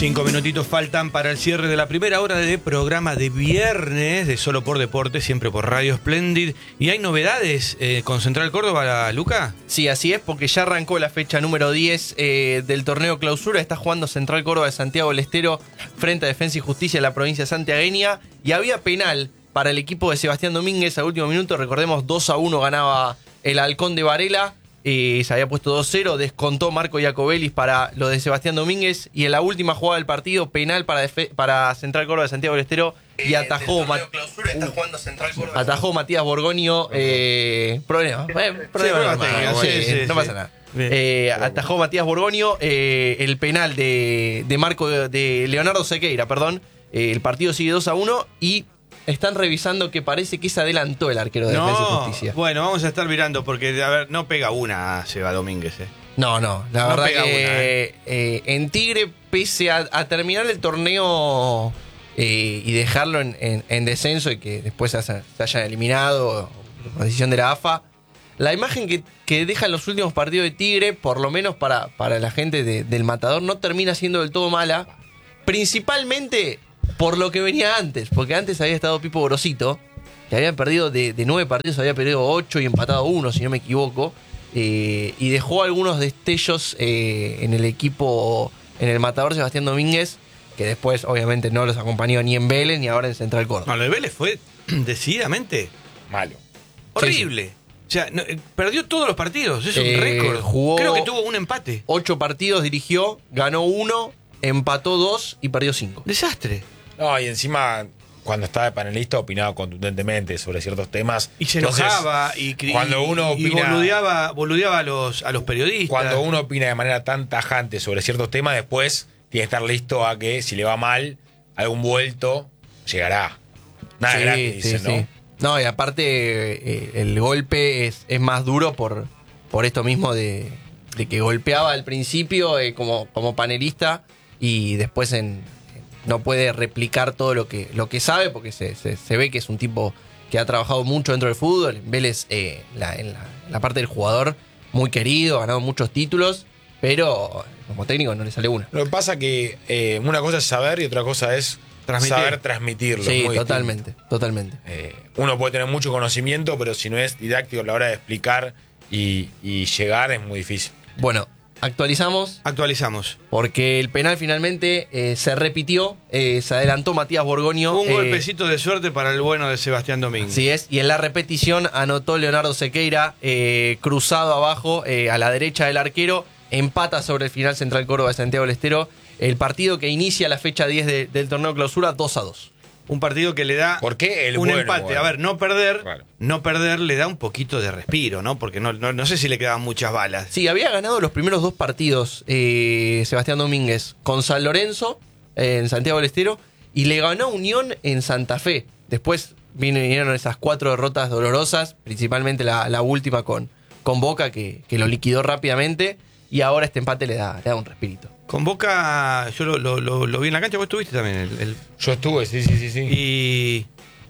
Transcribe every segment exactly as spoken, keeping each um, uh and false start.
Cinco minutitos faltan para el cierre de la primera hora de programa de viernes de Solo por Deporte, siempre por Radio Splendid. ¿Y hay novedades eh, con Central Córdoba, Luca? Sí, así es, porque ya arrancó la fecha número diez eh, del torneo clausura. Está jugando Central Córdoba de Santiago del Estero frente a Defensa y Justicia en la provincia santiagueña. Y había penal para el equipo de Sebastián Domínguez al último minuto. Recordemos, dos a uno ganaba el Halcón de Varela. Eh, se había puesto dos cero, descontó Marco Iacobelis para lo de Sebastián Domínguez y en la última jugada del partido, penal para, para Central Córdoba de Santiago del Estero y atajó, Ma está jugando Central Córdoba. atajó Matías Borgoño. Eh, problema, eh, problema sí, normal, sí, sí, sí, no pasa nada. Eh, atajó Matías Borgoño eh, el penal de, de Marco de, de Leonardo Sequeira, perdón. Eh, el partido sigue dos a uno y están revisando que parece que se adelantó el arquero de no, Defensa y Justicia. Bueno, vamos a estar mirando porque, a ver, no pega una Seba Domínguez. Eh. No, no, la no verdad pega que una, eh. Eh, en Tigre, pese a, a terminar el torneo eh, y dejarlo en, en, en descenso y que después se, se hayan eliminado por decisión de la A F A, la imagen que, que dejan los últimos partidos de Tigre, por lo menos para, para la gente de, del Matador, no termina siendo del todo mala, principalmente por lo que venía antes, porque antes había estado Pipo Grosito, que había perdido de, de nueve partidos, había perdido ocho y empatado uno, si no me equivoco, eh, y dejó algunos destellos eh, en el equipo, en el Matador Sebastián Domínguez, que después obviamente no los acompañó ni en Vélez ni ahora en Central Córdoba. No, lo de Vélez fue decididamente malo. Horrible. Sí, sí. O sea, no, perdió todos los partidos, es eh, un récord. Jugó Creo que tuvo un empate. Ocho partidos dirigió, ganó uno, empató dos y perdió cinco. Desastre. No, y encima, cuando estaba de panelista, opinaba contundentemente sobre ciertos temas. Y se Entonces, enojaba y, cuando uno y, opina, y boludeaba, boludeaba a, los, a los periodistas. Cuando uno opina de manera tan tajante sobre ciertos temas, después tiene que estar listo a que, si le va mal, algún vuelto llegará. Nada sí, gratis, sí, dicen, ¿no? Sí. No, y aparte eh, el golpe es, es más duro por, por esto mismo de, de que golpeaba al principio eh, como, como panelista y después en, no puede replicar todo lo que, lo que sabe porque se, se, se ve que es un tipo que ha trabajado mucho dentro del fútbol. Vélez, eh, la, en, la, en la parte del jugador, muy querido, ha ganado muchos títulos, pero como técnico no le sale una. Lo que pasa que eh, una cosa es saber y otra cosa es Transmitir. saber transmitirlo. Sí, totalmente, distinto. totalmente. Eh, uno puede tener mucho conocimiento, pero si no es didáctico a la hora de explicar y, y llegar es muy difícil. Bueno, actualizamos. Actualizamos. Porque el penal finalmente eh, se repitió, eh, se adelantó Matías Borgoño. Un eh, golpecito de suerte para el bueno de Sebastián Domínguez. Así es, y en la repetición anotó Leonardo Sequeira, eh, cruzado abajo eh, a la derecha del arquero, empata sobre el final Central Córdoba de Santiago del Estero. El partido que inicia la fecha diez de, del torneo clausura dos a dos. Un partido que le da ¿Por qué el un bueno, empate. bueno? A ver, no perder, Claro. no perder le da un poquito de respiro, ¿no? Porque no, no, no sé si le quedaban muchas balas. Sí, había ganado los primeros dos partidos eh, Sebastián Domínguez con San Lorenzo eh, en Santiago del Estero y le ganó a Unión en Santa Fe. Después vinieron esas cuatro derrotas dolorosas, principalmente la, la última con, con Boca que, que lo liquidó rápidamente y ahora este empate le da, le da un respirito. Con Boca, yo lo, lo, lo, lo vi en la cancha, vos estuviste también. El, el... Yo estuve, sí, sí, sí. sí. Y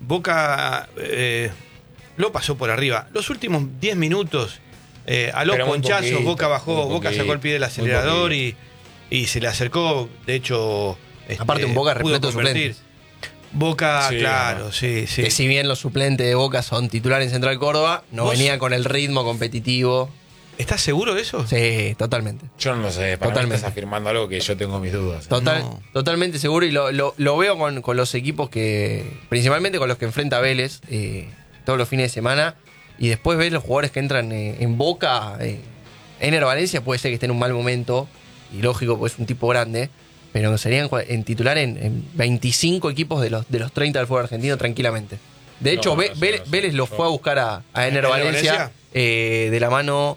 Boca eh, lo pasó por arriba. Los últimos diez minutos, eh, a los Pero muy ponchazos, poquito, Boca bajó, muy Boca poquito, sacó el pie del muy acelerador y, poquito. y se le acercó. De hecho, este, Aparte un Boca pudo repleto de convertir. suplentes. Boca, Sí, claro, no. sí, sí. Que si bien los suplentes de Boca son titulares en Central Córdoba, no ¿Vos? venían con el ritmo competitivo. ¿Estás seguro de eso? Sí, totalmente. Yo no lo sé, para Totalmente. mí estás afirmando algo que yo tengo mis dudas. Total, No. Totalmente seguro y lo, lo, lo veo con, con los equipos que, principalmente con los que enfrenta Vélez eh, todos los fines de semana y después ves los jugadores que entran eh, en Boca. Eh, Ener Valencia puede ser que esté en un mal momento y lógico, pues es un tipo grande, pero serían en titular en, en veinticinco equipos de los, de los treinta del fútbol argentino tranquilamente. De hecho, No, no Ve- sé, Vélez, no sé. Vélez lo Yo- fue a buscar a, a Ener ¿Ener Valencia, Valencia? eh, de la mano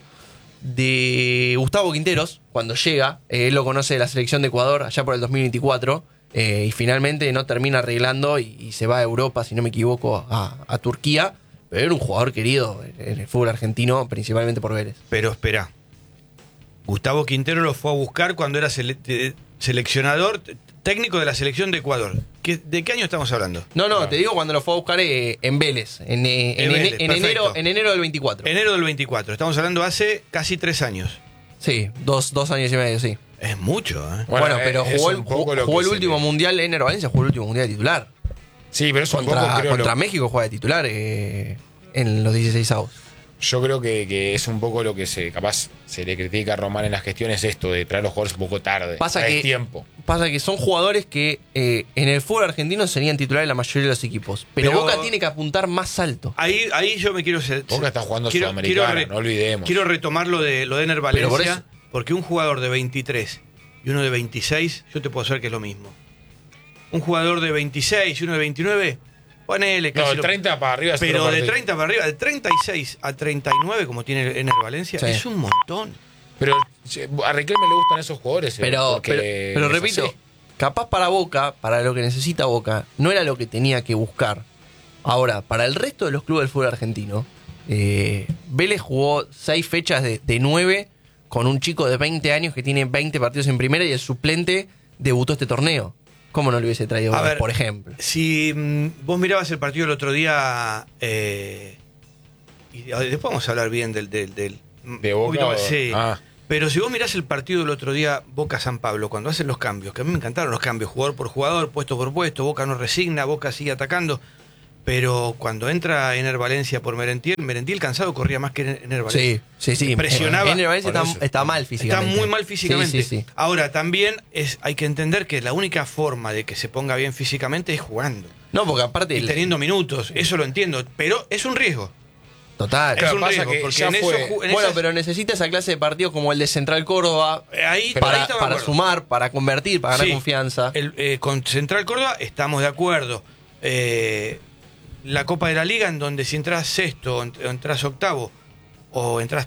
de Gustavo Quinteros cuando llega. Eh, él lo conoce de la selección de Ecuador allá por el dos mil veinticuatro eh, y finalmente no termina arreglando y, y se va a Europa, si no me equivoco, a, a Turquía. Pero era un jugador querido en el fútbol argentino, principalmente por Vélez. Pero espera. Gustavo Quintero lo fue a buscar cuando era sele- te- seleccionador t- técnico de la selección de Ecuador. ¿Qué- ¿De qué año estamos hablando? No, no, te digo cuando lo fue a buscar eh, en Vélez, en, eh, en, En Vélez, ene- en perfecto. enero, en enero del veinticuatro. Enero del veinticuatro. Estamos hablando hace casi tres años. Sí, dos, dos años y medio, sí. Es mucho, ¿eh? Bueno, Bueno, pero es jugó, el, un poco lo jugó que el se último le- mundial, Ener Valencia jugó el último mundial de titular. Sí, pero es un Contra, poco, creo, contra lo- México juega de titular eh, en los dieciséis avos. yo creo que, que es un poco lo que se capaz se le critica a Román en las gestiones, esto de traer los jugadores un poco tarde. Pasa a que- tiempo. Pasa que son jugadores que eh, en el fútbol argentino serían titulares la mayoría de los equipos. Pero, Pero- Boca tiene que apuntar más alto. Ahí, ahí yo me quiero... Boca está jugando quiero- Sudamericana, quiero re- no olvidemos. Quiero retomar lo de, lo de Ener Pero por Valencia, eso- porque un jugador de veintitrés y uno de veintiséis, yo te puedo hacer que es lo mismo. Un jugador de veintiséis y uno de veintinueve, ponele No, casi de lo- treinta para arriba es Pero otro de partido. treinta para arriba, de treinta y seis a treinta y nueve, como tiene Ener Valencia, Sí. es un montón. Pero che, a Riquelme le gustan esos jugadores. eh, Pero, porque pero, pero es repito, así. capaz para Boca, para lo que necesita Boca, no era lo que tenía que buscar. Ahora, para el resto de los clubes del fútbol argentino, eh, Vélez jugó seis fechas de, de nueve con un chico de veinte años que tiene veinte partidos en primera y el suplente debutó este torneo. ¿Cómo no lo hubiese traído A Vélez, ver, por ejemplo? Si mm, vos mirabas el partido el otro día, eh, y a- después vamos a hablar bien del... del, del ¿De un Boca poquito más, o- sí. Ah. Pero si vos mirás el partido del otro día, Boca-San Pablo, cuando hacen los cambios, que a mí me encantaron los cambios, jugador por jugador, puesto por puesto, Boca no resigna, Boca sigue atacando, pero cuando entra Ener Valencia por Merentiel, Merentiel cansado corría más que Ener Valencia. Sí, sí, sí. Presionaba. Ener Valencia Por está, eso. está mal Está físicamente. muy mal físicamente. Sí, sí, sí. Ahora, también es, hay que entender que la única forma de que se ponga bien físicamente es jugando. No, porque aparte... Y el- teniendo minutos, eso lo entiendo, pero es un riesgo. Total. Es Claro, un pasa riesgo, que porque ya en eso, fue- ju- en Bueno, esas- pero necesita esa clase de partidos como el de Central Córdoba eh, ahí, ahí para, estamos de para acuerdo. sumar, para convertir, para ganar Sí. confianza. El, eh, con Central Córdoba estamos de acuerdo. Eh, la Copa de la Liga, en donde si entras sexto o ent- o entras octavo o entras